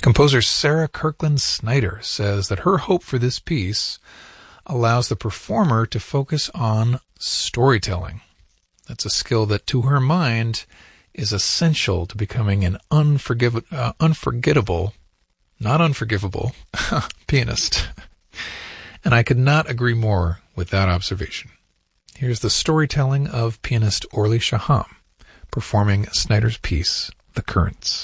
Composer Sarah Kirkland Snyder says that her hope for this piece allows the performer to focus on storytelling. That's a skill that, to her mind, is essential to becoming an unforgettable, not unforgivable, pianist. And I could not agree more with that observation. Here's the storytelling of pianist Orly Shaham performing Snyder's piece, The Currents.